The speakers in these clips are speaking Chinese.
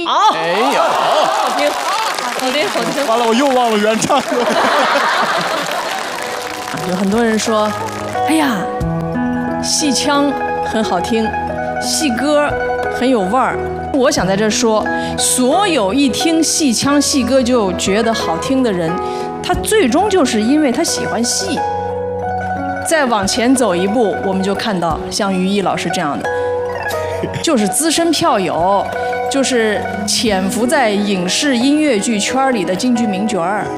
好， 哎呀， 好听，好听，好听。 完了，我又忘了原唱了。 有很多人说，哎呀，戏腔很好听，戏歌很有味儿。我想在这说，所有一听戏腔戏歌就觉得好听的人，他最终就是因为他喜欢戏。再往前走一步，我们就看到像于毅老师这样的，就是资深票友，就是潜伏在影视音乐剧圈里的京剧名角儿。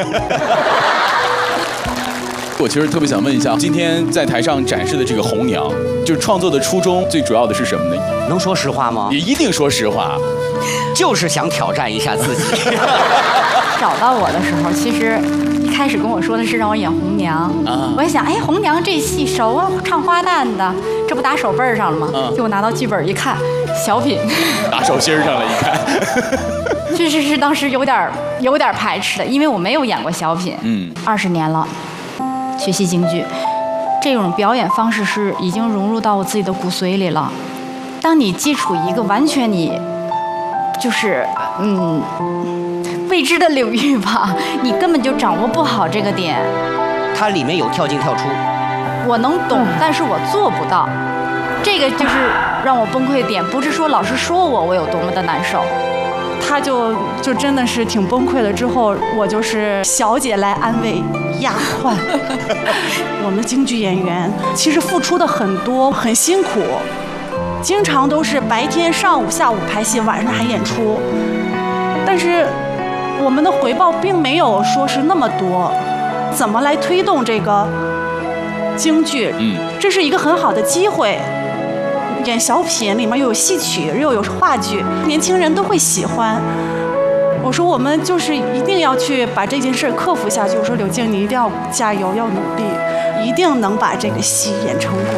我其实特别想问一下，今天在台上展示的这个红娘，就是创作的初衷最主要的是什么呢？ 能说实话吗？ 也一定说实话， 就是想挑战一下自己。 找到我的时候，其实一开始跟我说的是让我演红娘，我一想，哎，红娘这戏熟啊，唱花旦的，这不打手背上了吗？结果拿到剧本一看，小品， 打手心上了，一看。 确实是当时有点排斥的，因为我没有演过小品，20年了，学习京剧，这种表演方式是已经融入到我自己的骨髓里了。当你接触一个完全你就是未知的领域吧，你根本就掌握不好这个点。 它里面有跳进跳出， 我能懂，但是我做不到。这个就是让我崩溃的点，不是说老师说我有多么的难受。 他就真的是挺崩溃了。之后我就是小姐来安慰丫鬟。我们的京剧演员其实付出的很多，很辛苦，经常都是白天上午下午排戏，晚上还演出，但是我们的回报并没有说是那么多。怎么来推动这个京剧？这是一个很好的机会。演小品里面又有戏曲又有话剧，年轻人都会喜欢。我说我们就是一定要去把这件事克服下去。我说柳静，你一定要加油，要努力，一定能把这个戏演成功。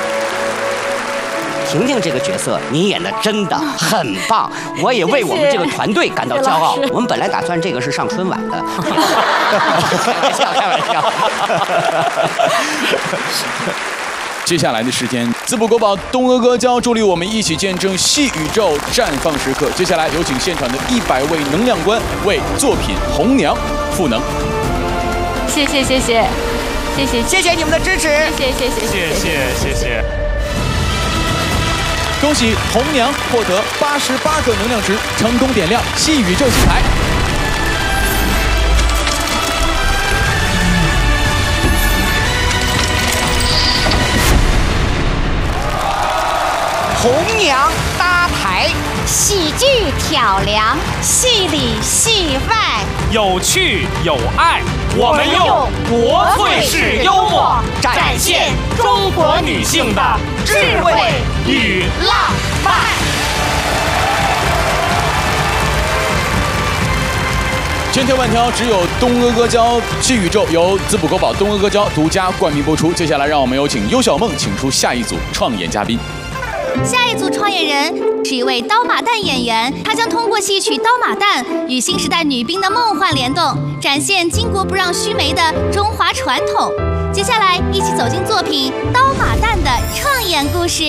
婷婷这个角色你演的真的很棒，我也为我们这个团队感到骄傲。我们本来打算这个是上春晚的，开玩笑。 接下来的时间，淄博国宝东阿哥将助力我们一起见证戏宇宙绽放时刻。接下来有请现场的100位能量官为作品《红娘》赋能。 谢谢你们的支持， 谢谢。 恭喜红娘获得88个能量值，成功点亮戏宇宙金牌。 红娘搭台， 喜剧挑梁，戏里戏外， 有趣有爱，我们用国粹式幽默展现中国女性的智慧与浪漫。 千挑万挑，只有东阿哥教戏宇宙由淄博国宝东阿哥教独家冠名播出。接下来，让我们有请优小梦请出下一组创演嘉宾。 下一组创演人是一位刀马旦演员，他将通过戏曲《刀马旦》与新时代女兵的梦幻联动，展现巾帼不让须眉的中华传统。接下来，一起走进作品《刀马旦》的创演故事。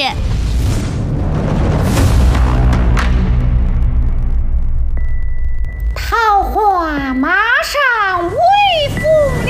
桃花马上为父